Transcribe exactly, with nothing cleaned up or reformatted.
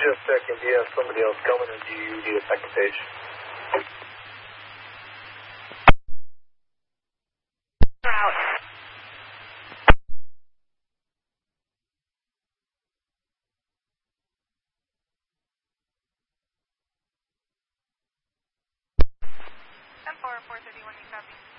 Just checking, do you have somebody else coming or do you need a second page? Out. ten four, four thirty-one, you copy?